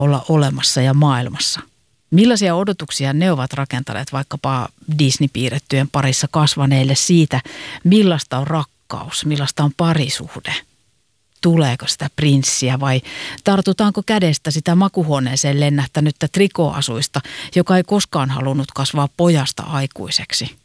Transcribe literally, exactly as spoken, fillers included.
olla olemassa ja maailmassa. Millaisia odotuksia ne ovat rakentaneet vaikkapa Disney-piirrettyjen parissa kasvaneille siitä, millaista on rakkaus, millaista on parisuhde? Tuleeko sitä prinssiä vai tartutaanko kädestä sitä makuhuoneeseen lennähtänyttä trikoasuista, joka ei koskaan halunnut kasvaa pojasta aikuiseksi?